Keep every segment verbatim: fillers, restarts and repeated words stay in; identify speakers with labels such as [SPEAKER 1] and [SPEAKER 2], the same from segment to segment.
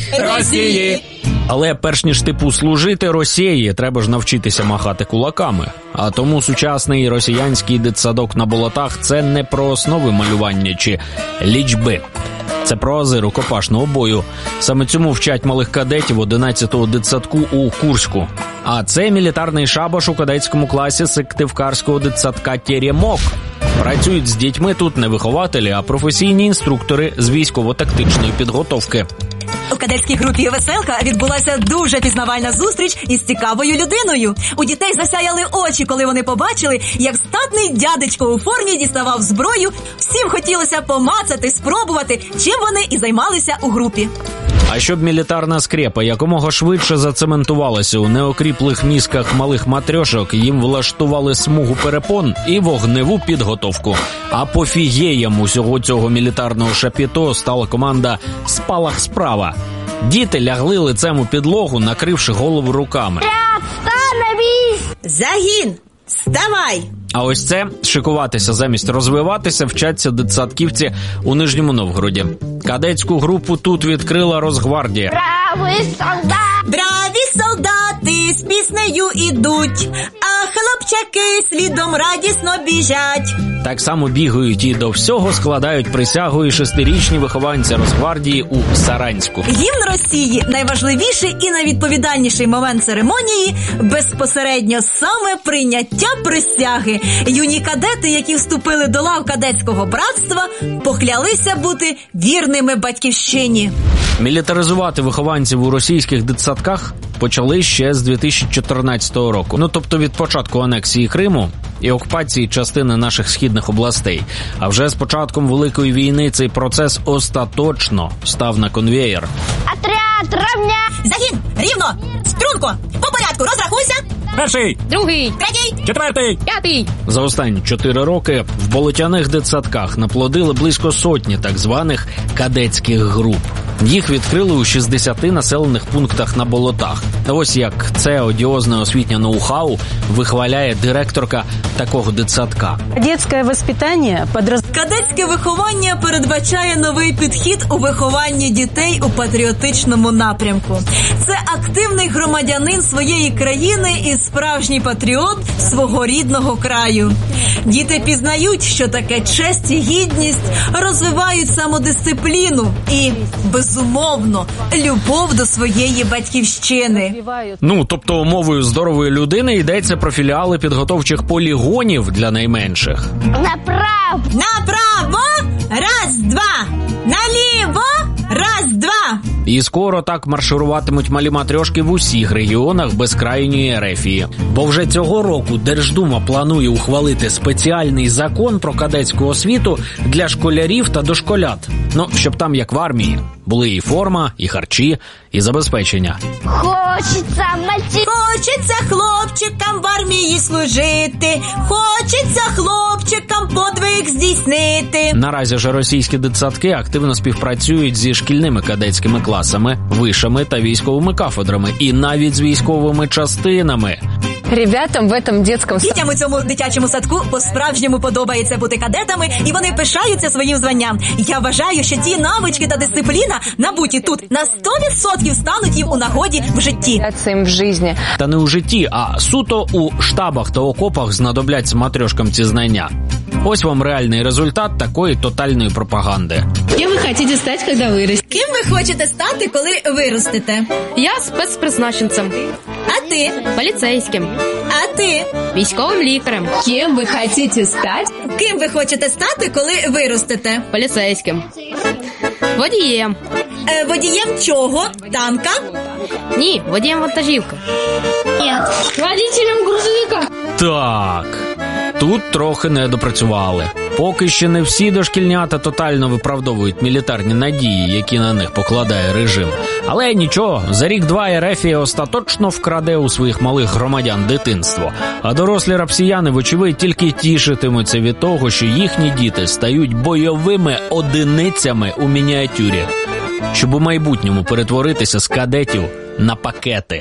[SPEAKER 1] Росії! Але перш ніж типу служити Росії, треба ж навчитися махати кулаками. А тому сучасний росіянський дитсадок на болотах – це не про основи малювання чи лічби. Це про ази рукопашного бою. Саме цьому вчать малих кадетів одинадцятого дитсадку у Курську. А це мілітарний шабаш у кадетському класі Сыктывкарського дитсадка «Теремок». Працюють з дітьми тут не вихователі, а професійні інструктори з військово-тактичної підготовки.
[SPEAKER 2] У кадетській групі «Веселка» відбулася дуже пізнавальна зустріч із цікавою людиною. У дітей засяяли очі, коли вони побачили, як статний дядечко у формі діставав зброю. Всім хотілося помацати, спробувати, чим вони і займалися у групі.
[SPEAKER 1] А щоб мілітарна скрепа якомога швидше зацементувалася у неокріплих мізках малих матрьошок, їм влаштували смугу перепон і вогневу підготовку. Апофігеєм усього цього мілітарного шапіто стала команда «Спалах справа». Діти лягли лицем у підлогу, накривши голову руками.
[SPEAKER 2] Загін! Вставай!
[SPEAKER 1] А ось це шикуватися замість розвиватися вчаться дитсадківці у Нижньому Новгороді. Кадетську групу тут відкрила Росгвардія.
[SPEAKER 2] Браві солдати! Браві солдати з піснею ідуть, а хлопчаки слідом радісно біжать.
[SPEAKER 1] Так само бігають і до всього складають присягу і шестирічні вихованці Росгвардії у Саранську.
[SPEAKER 2] Гімн Росії – найважливіший і найвідповідальніший момент церемонії – безпосередньо саме прийняття присяги. Юні кадети, які вступили до лав кадетського братства, поклялися бути вірними батьківщині.
[SPEAKER 1] Мілітаризувати вихованців у російських дитсадках почали ще з дві тисячі чотирнадцятого року. Ну, тобто від початку анексії Криму і окупації частини наших східних областей. А вже з початком Великої війни цей процес остаточно став на конвеєр.
[SPEAKER 2] Отряд, равня! Загін, рівно, струнко, по порядку, розрахуйся!
[SPEAKER 1] Перший,
[SPEAKER 2] другий, третій,
[SPEAKER 1] четвертий,
[SPEAKER 2] п'ятий.
[SPEAKER 1] За останні чотири роки в болотяних дитсадках наплодили близько сотні так званих кадетських груп. Їх відкрили у шістдесяти населених пунктах на болотах. Ось як це одіозне освітнє ноу-хау вихваляє директорка такого дитсадка.
[SPEAKER 3] Кадетське воспитання подраз...
[SPEAKER 2] Кадетське виховання передбачає новий підхід у вихованні дітей у патріотичному напрямку. Це активний громадянин своєї країни і справжній патріот свого рідного краю. Діти пізнають, що таке честь і гідність, розвивають самодисципліну і, безумовно, любов до своєї батьківщини.
[SPEAKER 1] Ну, тобто мовою здорової людини йдеться про філіали підготовчих полігонів для найменших.
[SPEAKER 2] Направо! Направо! Раз, два! Наліво! Раз, два!
[SPEAKER 1] І скоро так маршируватимуть малі матрьошки в усіх регіонах безкрайньої Ерефії. Бо вже цього року Держдума планує ухвалити спеціальний закон про кадетську освіту для школярів та дошколят. Ну, щоб там, як в армії, були і форма, і харчі, і забезпечення.
[SPEAKER 2] Хочеться мальчик... Хочеться хлопчикам в армії служити. Хочеться хлопчикам подвиг здійснити.
[SPEAKER 1] Наразі ж російські дитсадки активно співпрацюють зі шкільними кадетськими класами, вишами та військовими кафедрами. І навіть з військовими частинами.
[SPEAKER 3] Ребятам в этом детском...
[SPEAKER 2] Дітям у цьому дитячому садку по-справжньому подобається бути кадетами, і вони пишаються своїм званням. Я вважаю, що ті навички та дисципліна, набуті тут, на сто відсотків стануть їм у нагоді в житті.
[SPEAKER 3] Цим в житті.
[SPEAKER 1] Та не у житті, а суто у штабах та окопах знадобляться матрьошкам ці знання. Ось вам реальний результат такої тотальної пропаганди.
[SPEAKER 4] Ким ви хочете стати, коли виростете?
[SPEAKER 2] Ким ви хочете стати, коли виростете?
[SPEAKER 4] Я спецпризначенцем.
[SPEAKER 2] А ти?
[SPEAKER 4] Поліцейським.
[SPEAKER 2] А ти?
[SPEAKER 4] Військовим лікарем.
[SPEAKER 3] Ким ви хочете стати?
[SPEAKER 2] Ким ви хочете стати, коли виростете?
[SPEAKER 4] Поліцейським. Водієм.
[SPEAKER 2] Е, водієм чого? Танка?
[SPEAKER 4] Ні, водієм вантажівки. Ні. Водителем грузовика.
[SPEAKER 1] Так, тут трохи не допрацювали. Поки ще не всі дошкільнята тотально виправдовують мілітарні надії, які на них покладає режим. Але нічого, за рік-два Ерефія остаточно вкраде у своїх малих громадян дитинство. А дорослі росіяни, вочевидь, тільки тішитимуться від того, що їхні діти стають бойовими одиницями у мініатюрі, щоб у майбутньому перетворитися з кадетів на пакети.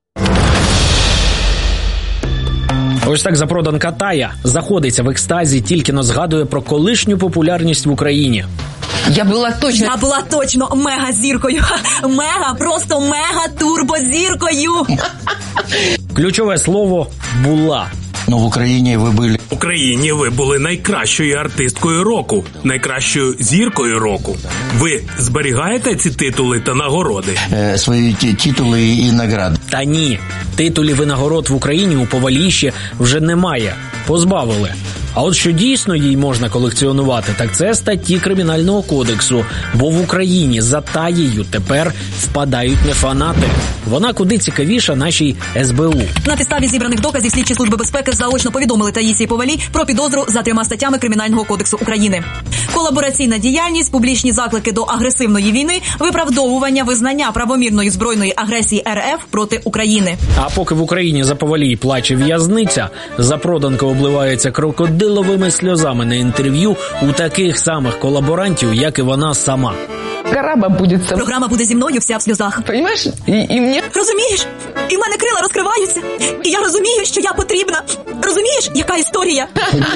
[SPEAKER 1] Ось так запроданка Тая заходиться в екстазі, тільки но згадує про колишню популярність в Україні.
[SPEAKER 3] Я була точно...
[SPEAKER 2] Я була точно мега-зіркою. Мега, просто мега-турбозіркою.
[SPEAKER 1] Ключове слово «була».
[SPEAKER 5] Ну, в Україні ви були...
[SPEAKER 6] В Україні ви були найкращою артисткою року, найкращою зіркою року. Ви зберігаєте ці титули та нагороди?
[SPEAKER 5] Е, свої ті, титули і награди.
[SPEAKER 1] Та ні, титулів і нагород в Україні у Поваліші вже немає, позбавили. А от що дійсно їй можна колекціонувати, так це статті Кримінального кодексу, бо в Україні за таєю тепер впадають не фанати. Вона куди цікавіша нашій ес бе у.
[SPEAKER 2] На підставі зібраних доказів слідчі служби безпеки заочно повідомили Таїсії Повалій про підозру за трьома статтями Кримінального кодексу України. Колабораційна діяльність, публічні заклики до агресивної війни, виправдовування визнання правомірної збройної агресії ер еф проти України.
[SPEAKER 1] А поки в Україні за Повалій плаче в'язниця, запроданка обливається крокодиловими сльозами на інтерв'ю у таких самих колаборантів, як і вона сама.
[SPEAKER 3] Програма буде со...
[SPEAKER 2] Програма буде зі мною вся в сльозах.
[SPEAKER 3] Понимаєш? І, і мені...
[SPEAKER 2] Розумієш? І в мене крила розкриваються. І я розумію, що я потрібна. Розумієш, яка історія?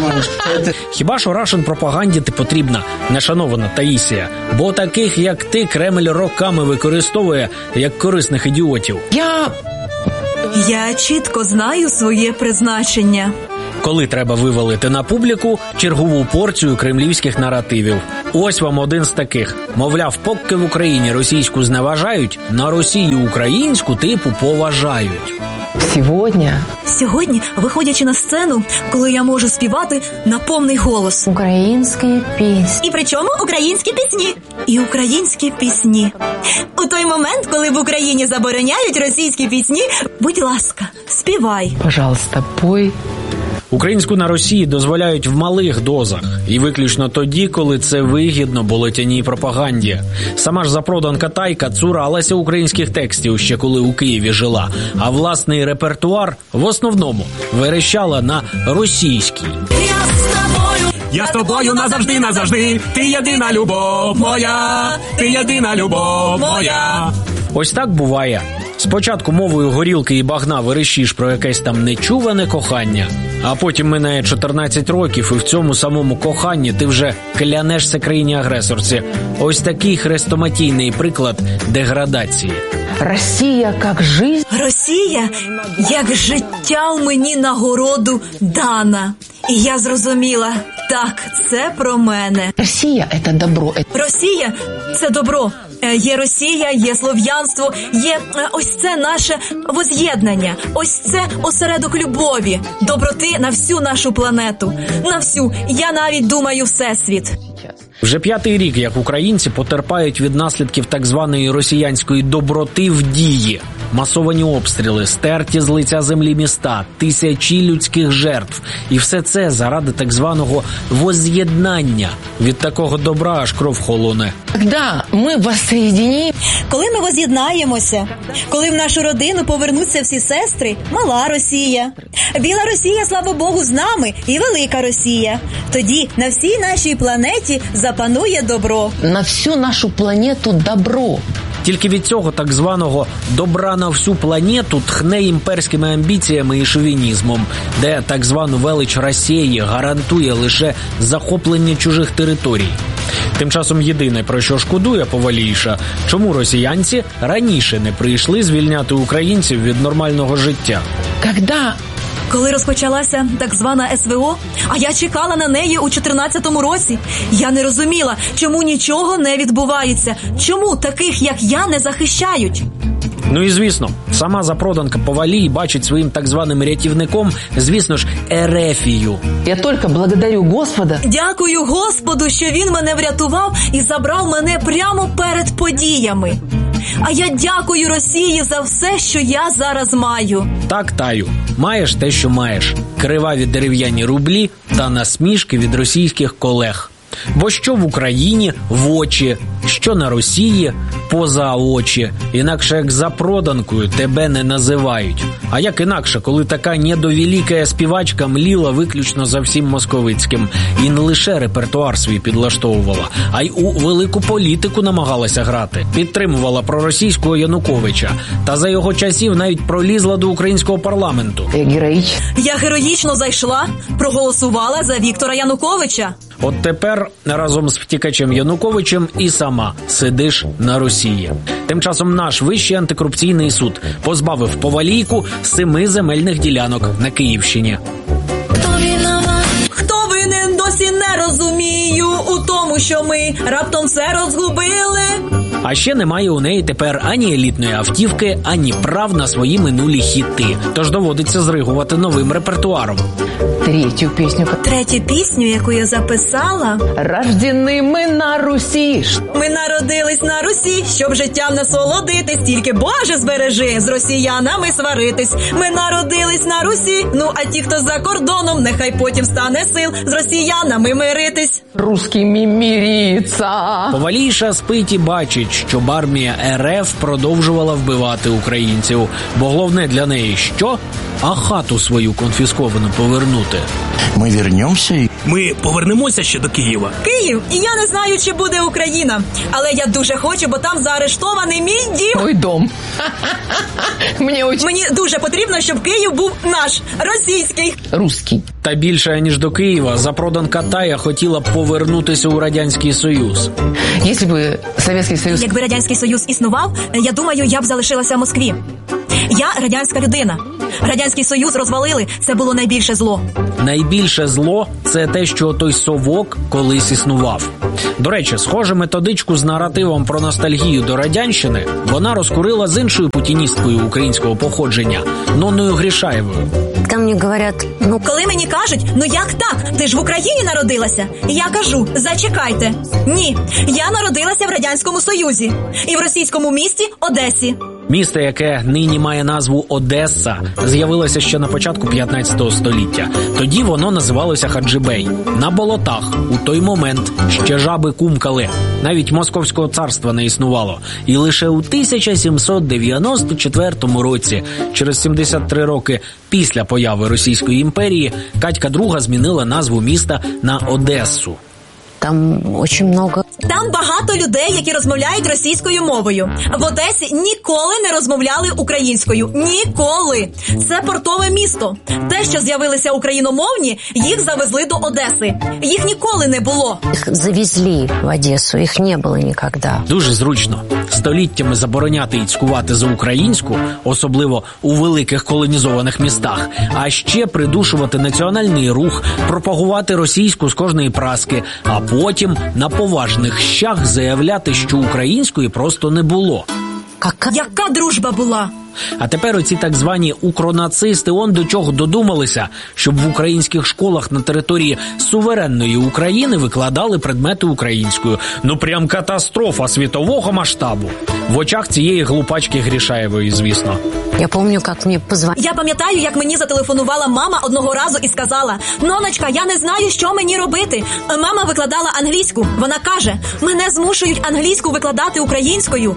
[SPEAKER 1] Хіба що Рашен пропаганді ти потрібна, нешанована Таїсія? Бо таких, як ти, Кремль роками використовує як корисних ідіотів.
[SPEAKER 3] Я...
[SPEAKER 2] Я чітко знаю своє призначення.
[SPEAKER 1] Коли треба вивалити на публіку чергову порцію кремлівських наративів. Ось вам один з таких. Мовляв, поки в Україні російську зневажають, на Росію українську типу поважають.
[SPEAKER 3] Сьогодні...
[SPEAKER 2] Сьогодні, виходячи на сцену, коли я можу співати на повний голос.
[SPEAKER 3] Українські пісні.
[SPEAKER 2] І причому українські пісні. І українські пісні. У той момент, коли в Україні забороняють російські пісні, будь ласка, співай.
[SPEAKER 3] Пожалуйста, пой.
[SPEAKER 1] Українську на Росії дозволяють в малих дозах. І виключно тоді, коли це вигідно болотяній пропаганді. Сама ж запроданка Тайка цуралася українських текстів ще коли у Києві жила. А власний репертуар в основному верещала на російській.
[SPEAKER 6] Я з тобою назавжди, назавжди, ти єдина любов моя, ти єдина любов моя.
[SPEAKER 1] Ось так буває. Спочатку мовою горілки і багна верещиш про якесь там нечуване кохання, а потім минає чотирнадцять років, і в цьому самому коханні ти вже клянешся країні-агресорці. Ось такий хрестоматійний приклад деградації.
[SPEAKER 3] Росія як життя.
[SPEAKER 2] Росія як життя в мені нагороду дана. І я зрозуміла, так, це про мене.
[SPEAKER 3] Росія – це добро.
[SPEAKER 2] Росія – це добро. Е, Є Росія, є слов'янство, є е, ось це наше воз'єднання. Ось це осередок любові, доброти на всю нашу планету. На всю. Я навіть думаю, всесвіт.
[SPEAKER 1] Вже п'ятий рік, як українці потерпають від наслідків так званої росіянської доброти в дії. Масовані обстріли, стерті з лиця землі міста, тисячі людських жертв. І все це заради так званого воз'єднання. Від такого добра аж кров холоне.
[SPEAKER 3] Когда ми воссоединим...
[SPEAKER 2] Коли ми воз'єднаємося, коли в нашу родину повернуться всі сестри, мала Росія, біла Росія, слава Богу, з нами, і велика Росія, тоді на всій нашій планеті запанує добро.
[SPEAKER 3] На всю нашу планету добро.
[SPEAKER 1] Тільки від цього так званого добра на всю планету тхне імперськими амбіціями і шовінізмом, де так звану велич Росії гарантує лише захоплення чужих територій. Тим часом єдине, про що шкодує Повалійша, чому росіянці раніше не прийшли звільняти українців від нормального життя.
[SPEAKER 3] Когда...
[SPEAKER 2] Коли розпочалася так звана ес ве о, а я чекала на неї у чотирнадцятому році, я не розуміла, чому нічого не відбувається, чому таких, як я, не захищають.
[SPEAKER 1] Ну і звісно, сама запроданка Повалій бачить своїм так званим рятівником, звісно ж, Ерефію.
[SPEAKER 3] Я тільки благодарю Господа.
[SPEAKER 2] Дякую Господу, що він мене врятував і забрав мене прямо перед подіями. А я дякую Росії за все, що я зараз маю.
[SPEAKER 1] Так, Таю, маєш те, що маєш. Криваві дерев'яні рублі та насмішки від російських колег. Бо що в Україні – в очі, що на Росії – поза очі. Інакше як запроданкою тебе не називають. А як інакше, коли така недовелика співачка мліла виключно за всім московицьким. І не лише репертуар свій підлаштовувала, а й у велику політику намагалася грати. Підтримувала проросійського Януковича. Та за його часів навіть пролізла до українського парламенту.
[SPEAKER 3] Я героїч.
[SPEAKER 2] Я героїчно зайшла, проголосувала за Віктора Януковича.
[SPEAKER 1] От тепер разом з втікачем Януковичем і сама сидиш на Росії. Тим часом наш Вищий антикорупційний суд позбавив Повалійку семи земельних ділянок на Київщині.
[SPEAKER 2] Хто винен, досі не розумію у тому, що ми раптом все розгубили.
[SPEAKER 1] А ще немає у неї тепер ані елітної автівки, ані прав на свої минулі хіти. Тож доводиться зригувати новим репертуаром.
[SPEAKER 3] Третью песню.
[SPEAKER 2] Третю пісню, яку я записала.
[SPEAKER 3] Рождены мы на Руси.
[SPEAKER 2] Ми народились на Русі, щоб життям насолодитись. Тільки Боже збережи з росіянами сваритись. Ми народились на Русі. Ну а ті, хто за кордоном, нехай потім стане сил з росіянами миритись.
[SPEAKER 3] Русскими мириться.
[SPEAKER 1] Повалійша спить і бачить, щоб армія РФ продовжувала вбивати українців. Бо головне для неї що? А хату свою конфісковану повернути.
[SPEAKER 5] Мы вернемся и...
[SPEAKER 6] Ми повернемося ще до Києва.
[SPEAKER 2] Київ, і я не знаю, чи буде Україна. Але я дуже хочу, бо там заарештований мій дім.
[SPEAKER 3] Мой дом. Мне очень...
[SPEAKER 2] Мені дуже потрібно, щоб Київ був наш, російський.
[SPEAKER 3] Русский.
[SPEAKER 1] Та більше, ніж до Києва, запроданка Тая хотіла б повернутися у Радянський Союз.
[SPEAKER 3] Если бы Советский Союз...
[SPEAKER 2] Якби Радянський Союз існував, я думаю, я б залишилася в Москві. Я радянська людина. Радянський Союз розвалили, це було найбільше зло.
[SPEAKER 1] Найбільше зло – це те, що той совок колись існував. До речі, схоже, методичку з наративом про ностальгію до Радянщини вона розкурила з іншою путіністкою українського походження – Нонною Грішаєвою.
[SPEAKER 7] Когда мне говорят, ну,
[SPEAKER 2] Коли мені кажуть, ну як так, ти ж в Україні народилася? Я кажу, зачекайте. Ні, я народилася в Радянському Союзі і в російському місті Одесі.
[SPEAKER 1] Місто, яке нині має назву Одеса, з'явилося ще на початку п'ятнадцятого століття. Тоді воно називалося Хаджибей. На болотах у той момент ще жаби кумкали. Навіть Московського царства не існувало. І лише у тисяча сімсот дев'яносто четвертому році, через сімдесят три роки після появи Російської імперії, Катька Друга змінила назву міста на Одесу.
[SPEAKER 7] там очень много...
[SPEAKER 2] Там багато людей, які розмовляють російською мовою. В Одесі ніколи не розмовляли українською. Ніколи. Це портове місто. Те, що з'явилися україномовні, їх завезли до Одеси. Їх ніколи не було.
[SPEAKER 7] Их завезли в Одессу, их не было никогда.
[SPEAKER 1] Дуже зручно. Століттями забороняти і цькувати за українську, особливо у великих колонізованих містах, а ще придушувати національний рух, пропагувати російську з кожної праски, а потім на поважних щах заявляти, що української просто не було.
[SPEAKER 7] Какая...
[SPEAKER 2] Яка дружба була?
[SPEAKER 1] А тепер оці так звані укронацисти он до чого додумалися, щоб в українських школах на території суверенної України викладали предмети українською. Ну прям катастрофа світового масштабу. В очах цієї глупачки Грішаєвої, звісно.
[SPEAKER 7] Я помню, как мне позвонили.
[SPEAKER 2] Я пам'ятаю, як мені зателефонувала мама одного разу і сказала: «Ноночка, я не знаю, що мені робити». Мама викладала англійську. Вона каже: «Мене змушують англійську викладати українською».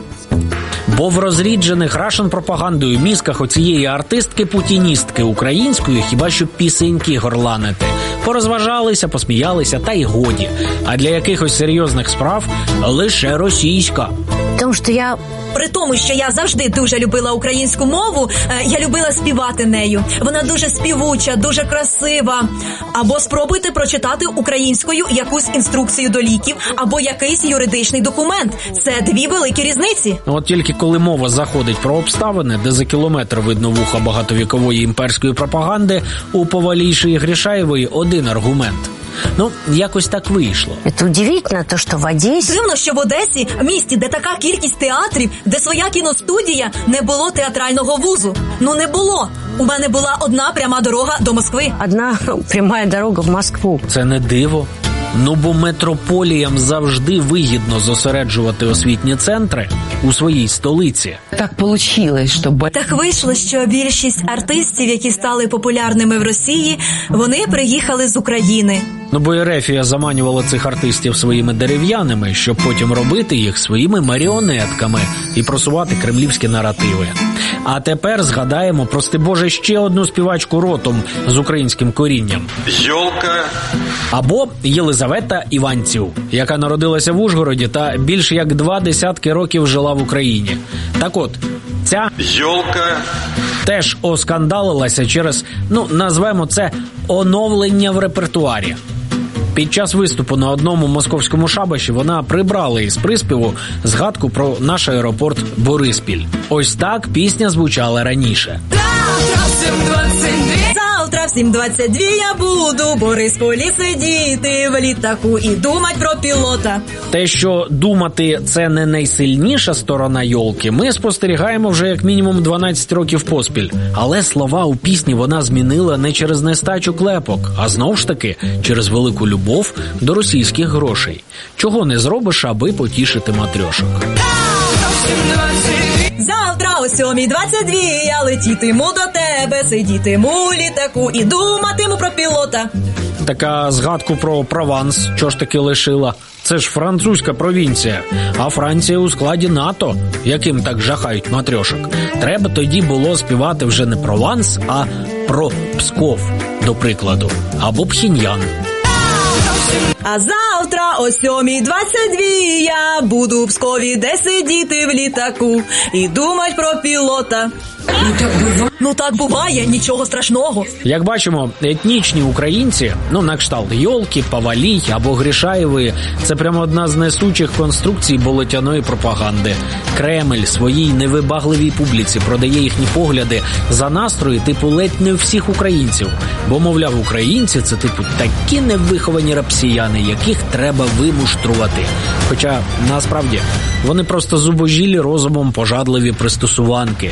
[SPEAKER 1] Бо в розріджених рашн-пропагандою мізках оцієї артистки-путіністки українською хіба що пісеньки горланити. Порозважалися, посміялися, та й годі. А для якихось серйозних справ лише російська.
[SPEAKER 7] Потому что я...
[SPEAKER 2] При тому, що я завжди дуже любила українську мову, я любила співати нею. Вона дуже співуча, дуже красива. Або спробуйте прочитати українською якусь інструкцію до ліків, або якийсь юридичний документ. Це дві великі різниці.
[SPEAKER 1] От тільки коли мова заходить про обставини, де за кілометр видно вуха багатовікової імперської пропаганди, у Повалійшої Грішаєвої один аргумент. Ну, якось так вийшло.
[SPEAKER 7] Это удивительно, то, что в Одессе...
[SPEAKER 2] Дивно, що в Одесі, місті, де така кількість театрів, де своя кіностудія, не було театрального вузу. Ну, не було. У мене була одна пряма дорога до Москви.
[SPEAKER 7] Одна прямая дорога в Москву.
[SPEAKER 1] Це не диво. Ну, бо метрополіям завжди вигідно зосереджувати освітні центри у своїй столиці.
[SPEAKER 3] Так получилось, що...
[SPEAKER 2] Так вийшло, що більшість артистів, які стали популярними в Росії, вони приїхали з України.
[SPEAKER 1] Ну, бо Ерефія заманювала цих артистів своїми дерев'яними, щоб потім робити їх своїми маріонетками і просувати кремлівські наративи. А тепер згадаємо, прости Боже, ще одну співачку ротом з українським корінням.
[SPEAKER 8] Йолка.
[SPEAKER 1] Або Єлизавета Іванців, яка народилася в Ужгороді та більш як два десятки років жила в Україні. Так от, ця
[SPEAKER 8] Йолка
[SPEAKER 1] теж оскандалилася через, ну, назвемо це, оновлення в репертуарі. Під час виступу на одному московському шабаші вона прибрала із приспіву згадку про наш аеропорт Бориспіль. Ось так пісня звучала раніше.
[SPEAKER 2] Завтра в сім двадцять дві я буду в Борисполі сидіти в літаку і думать про пілота.
[SPEAKER 1] Те, що думати – це не найсильніша сторона йолки, ми спостерігаємо вже як мінімум дванадцять років поспіль. Але слова у пісні вона змінила не через нестачу клепок, а знов ж таки через велику любов до російських грошей. Чого не зробиш, аби потішити матрьошок.
[SPEAKER 2] Завтра о сьомій двадцять дві я летітиму до тебе, сидітиму у літаку і думатиму про пілота.
[SPEAKER 1] Така згадку про Прованс, що ж таки лишила? Це ж французька провінція, а Франція у складі НАТО, яким так жахають матрьошок. Треба тоді було співати вже не Прованс, а про Псков, до прикладу, або Пхеньян.
[SPEAKER 2] А завтра о сьомій двадцять дві я буду в Пскові, де сидіти в літаку і думать про пілота. Ну так буває. Ну так буває, нічого страшного.
[SPEAKER 1] Як бачимо, етнічні українці, ну на кшталт Йолки, Павалій або Гришаєвої, це прямо одна з несучих конструкцій болотяної пропаганди. Кремль своїй невибагливій публіці продає їхні погляди за настрої типу ледь не всіх українців. Бо, мовляв, українці – це типу такі невиховані рапсіяни, яких треба вимуштрувати. Хоча, насправді, вони просто зубожілі розумом пожадливі пристосуванки,